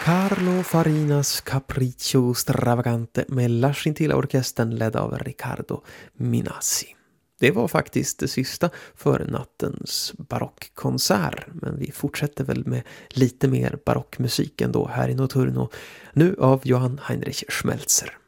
Carlo Farinas Capriccio Stravagante med La Scintilla-orkestern ledd av Riccardo Minassi. Det var faktiskt det sista för nattens barockkonsert, men vi fortsätter väl med lite mer barockmusik ändå här i Notturno, nu av Johann Heinrich Schmelzer.